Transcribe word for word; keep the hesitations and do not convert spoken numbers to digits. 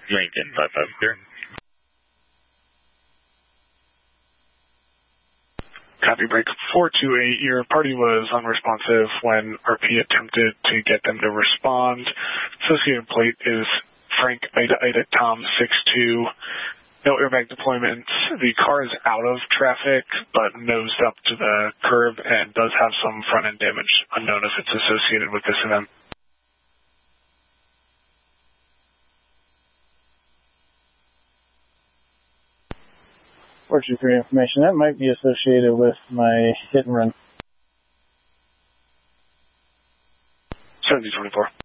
Lincoln, five five zero. Copy break four two eight. Your party was unresponsive when R P attempted to get them to respond. Associated plate is Frank Ida Ida Tom six two. No airbag deployments. The car is out of traffic, but nosed up to the curb and does have some front end damage, unknown if it's associated with this event. Fortune for your information, that might be associated with my hit and run. seventy twenty-four.